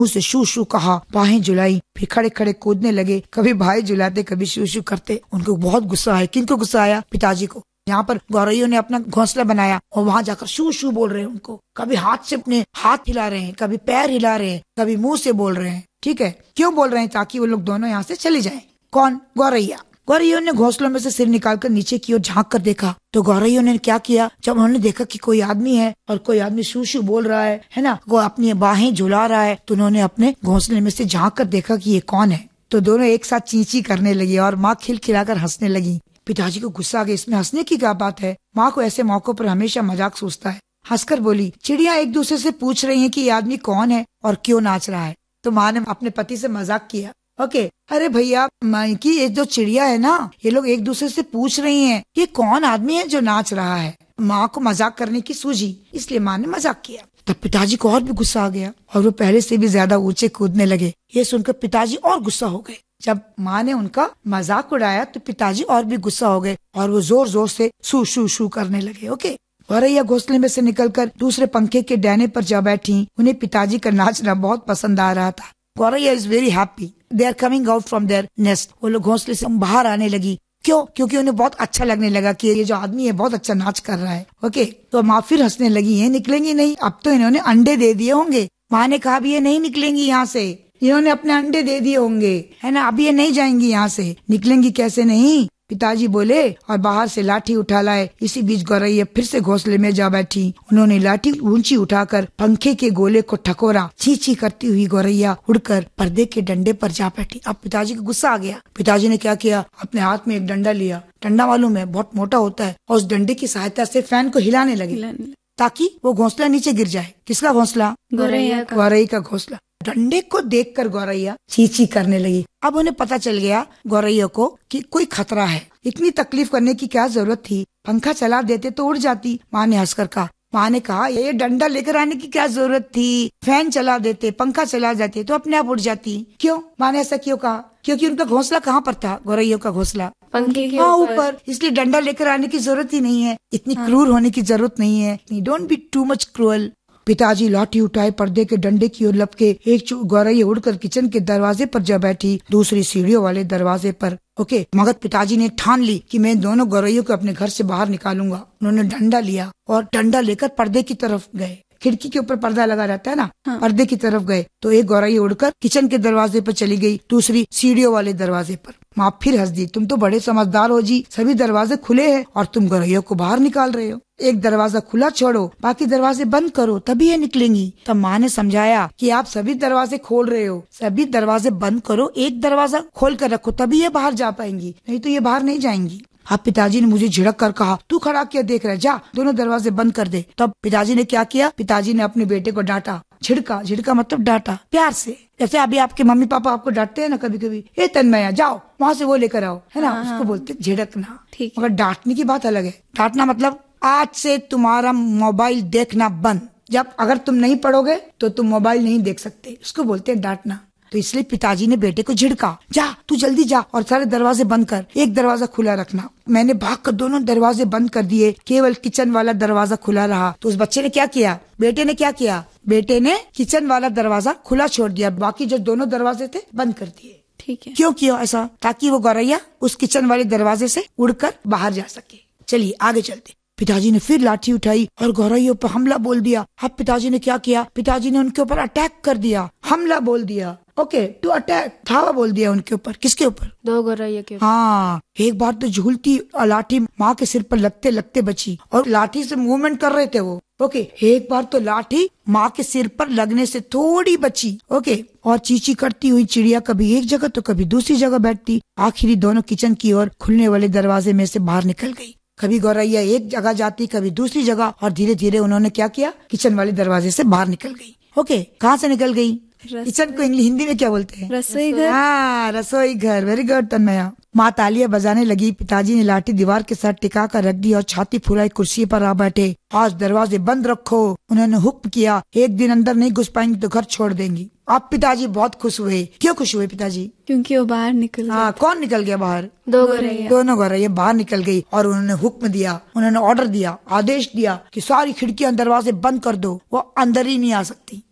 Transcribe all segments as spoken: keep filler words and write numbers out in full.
उसे शू शू कहा, बाहें झुलाई, फिर खड़े खड़े कूदने लगे। कभी बाहें झुलाते, कभी शू शू करते। उनको बहुत गुस्सा आया। किनको गुस्सा आया? पिताजी को। यहाँ पर गौरैयों ने अपना घोंसला बनाया और वहाँ जाकर शू शू बोल रहे हैं उनको। कभी हाथ से अपने हाथ हिला रहे हैं, कभी पैर हिला रहे हैं, कभी मुंह से बोल रहे हैं। ठीक है, क्यों बोल रहे हैं? ताकि वो लोग दोनों यहाँ से चले जाएं। कौन? गौरैया। गौरैयों ने घोंसलों में से सिर निकालकर नीचे की ओर झांक कर देखा तो गौरैयों ने क्या किया, जब उन्होंने देखा कि कोई आदमी है और कोई आदमी शू शू बोल रहा है, है ना, वो अपनी बाहें झुला रहा है, तो उन्होंने अपने घोंसले में से झांक कर देखा कि ये कौन है। तो दोनों एक साथ चींची करने लगी और माँ खिलखिलाकर हंसने लगी। पिताजी को गुस्सा आ गया, इसमें हंसने की क्या बात है? माँ को ऐसे मौकों पर हमेशा मजाक सूझता है। हंसकर बोली, चिड़िया एक दूसरे से पूछ रही हैं कि ये आदमी कौन है और क्यों नाच रहा है। तो माँ ने अपने पति से मजाक किया। ओके, अरे भैया की ये जो चिड़िया है ना, ये लोग एक दूसरे से पूछ रही हैं ये कौन आदमी है जो नाच रहा है। माँ को मजाक करने की सूझी, इसलिए माँ ने मजाक किया। तब पिताजी को और भी गुस्सा आ गया और वो पहले से भी ज्यादा ऊंचे कूदने लगे। ये सुनकर पिताजी और गुस्सा हो गए। जब माँ ने उनका मजाक उड़ाया तो पिताजी और भी गुस्सा हो गए और वो जोर जोर से शू शू शू करने लगे। ओके, गौरैया घोंसले में से निकलकर दूसरे पंखे के डैने पर जा बैठी। उन्हें पिताजी का नाचना बहुत पसंद आ रहा था। गौरैया is very happy, they are coming out from there nest. वो लोग घोंसले से बाहर आने लगी। क्यों? क्योंकि उन्हें बहुत अच्छा लगने लगा कि ये जो आदमी है बहुत अच्छा नाच कर रहा है। ओके, तो माँ फिर हंसने लगी, ये निकलेंगी नहीं, अब तो इन्होंने अंडे दे दिए होंगे। माँ ने कहा भी ये नहीं निकलेंगी यहाँ से, इन्होंने अपने अंडे दे दिए होंगे, है ना, अब ये नहीं जाएंगी यहाँ से। निकलेंगी कैसे नहीं? पिताजी बोले और बाहर से लाठी उठा लाए। इसी बीच गौरैया फिर से घोंसले में जा बैठी। उन्होंने लाठी ऊंची उठाकर पंखे के गोले को ठकोरा। ची ची करती हुई गौरैया उड़कर पर्दे के डंडे पर जा बैठी। अब पिताजी को गुस्सा आ गया। पिताजी ने क्या किया, अपने हाथ में एक डंडा लिया। डंडा मालूम है बहुत मोटा होता है, और उस डंडे की सहायता से फैन को हिलाने लगे ताकि वो घोंसला नीचे गिर जाए। किसका घोंसला? गौरैया का। गौरैया का घोंसला। डंडे को देखकर गौरैया चींची करने लगी। अब उन्हें पता चल गया गौरैया को कि कोई खतरा है। इतनी तकलीफ करने की क्या जरूरत थी, पंखा चला देते तो उड़ जाती। माँ ने हंसकर कहा माँ ने कहा ये डंडा लेकर आने की क्या जरूरत थी, फैन चला देते, पंखा चला जाते तो अपने आप उड़ जाती। क्यों? माँ ने ऐसा क्यों कहा? क्योंकि उनका घोंसला कहाँ पर था? गौरैया का घोंसला पंखे के हाँ ऊपर, ऊपर, इसलिए डंडा लेकर आने की जरूरत ही नहीं है। इतनी हाँ। क्रूर होने की जरूरत नहीं है। Don't be too much cruel. पिताजी लाठी उठाए पर्दे के डंडे की ओर लपके। एक गौरैया उड़कर किचन के दरवाजे पर जा बैठी, दूसरी सीढ़ियों वाले दरवाजे पर। ओके, मगर पिताजी ने ठान ली कि मैं दोनों गौरैयों को अपने घर से बाहर निकालूंगा। उन्होंने डंडा लिया और डंडा लेकर पर्दे की तरफ गए। खिड़की के ऊपर पर्दा लगा रहता है ना, हाँ। पर्दे की तरफ गए तो एक गौरैया उड़कर किचन के दरवाजे पर चली गई, दूसरी सीढ़ियों वाले दरवाजे पर। माँ फिर हंस दी, तुम तो बड़े समझदार हो जी, सभी दरवाजे खुले हैं और तुम गौरैयों को बाहर निकाल रहे हो। एक दरवाजा खुला छोड़ो, बाकी दरवाजे बंद करो, तभी ये निकलेंगी। तब माँ ने समझाया कि आप सभी दरवाजे खोल रहे हो, सभी दरवाजे बंद करो, एक दरवाजा खोल कर रखो, तभी ये बाहर जा पाएंगी, नहीं तो ये बाहर नहीं जाएंगी। अब पिताजी ने मुझे झिड़क कर कहा, तू खड़ा क्या देख रहा है, जा दोनों दरवाजे बंद कर दे। तब पिताजी ने क्या किया, पिताजी ने अपने बेटे को डांटा। झिड़का, झिड़का मतलब डांटा, प्यार से। जैसे अभी आपके मम्मी पापा आपको डांटते हैं ना कभी कभी, ए तन्मया जाओ वहाँ से वो लेकर आओ, है ना, हाँ, उसको बोलते झिड़कना। मगर डांटने की बात अलग है। डांटना मतलब आज से तुम्हारा मोबाइल देखना बंद, जब अगर तुम नहीं पढ़ोगे तो तुम मोबाइल नहीं देख सकते, उसको बोलते हैं डांटना। तो इसलिए पिताजी ने बेटे को झिड़का, जा तू जल्दी जा और सारे दरवाजे बंद कर, एक दरवाजा खुला रखना। मैंने भागकर दोनों दरवाजे बंद कर दिए, केवल किचन वाला दरवाजा खुला रहा। तो उस बच्चे ने क्या किया, बेटे ने क्या किया, बेटे ने किचन वाला दरवाजा खुला छोड़ दिया, बाकी जो दोनों दरवाजे थे बंद कर दिए। ठीक है। क्यों किया ऐसा? ताकि वो गौरैया उस किचन वाले दरवाजे से उड़कर बाहर जा सके। चलिए आगे चलते। पिताजी ने फिर लाठी उठाई और गौरैया पर हमला बोल दिया। अब पिताजी ने क्या किया, पिताजी ने उनके ऊपर अटैक कर दिया, हमला बोल दिया। ओके, टू अटैक, धावा बोल दिया उनके ऊपर। किसके ऊपर? दो गौरैया के ऊपर। हाँ, एक बार तो झूलती लाठी माँ के सिर पर लगते लगते बची और लाठी से मूवमेंट कर रहे थे वो। ओके, एक बार तो लाठी माँ के सिर पर लगने से थोड़ी बची। ओके, और चींची करती हुई चिड़िया कभी एक जगह तो कभी दूसरी जगह बैठती। आखिरी दोनों किचन की ओर खुलने वाले दरवाजे में से बाहर निकल गई। कभी गौरैया एक जगह जाती, कभी दूसरी जगह, और धीरे धीरे उन्होंने क्या किया, किचन वाले दरवाजे से बाहर निकल गई। ओके, कहाँ से निकल गई? किचन को इंग्लिश हिंदी में क्या बोलते हैं? रसोई घर। हाँ, रसोई घर। Very good Tanmaya. माँ तालियां बजाने लगी। पिताजी ने लाठी दीवार के साथ टिका कर रख दी और छाती फुलाई कुर्सी पर आ बैठे। आज दरवाजे बंद रखो, उन्होंने हुक्म किया। एक दिन अंदर नहीं घुस पाएंगी तो घर छोड़ देंगी। अब पिताजी बहुत खुश हुए। क्यों खुश हुए पिताजी? क्योंकि वो बाहर निकल गया। हाँ, कौन निकल गया बाहर? दो गौरैया। दोनों गौरैया बाहर निकल गई और उन्होंने हुक्म दिया, उन्होंने ऑर्डर दिया, आदेश दिया कि सारी खिड़कियां दरवाजे बंद कर दो, वो अंदर ही नहीं आ सकती।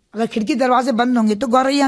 अगर खिड़की दरवाजे बंद होंगे तो गौरैया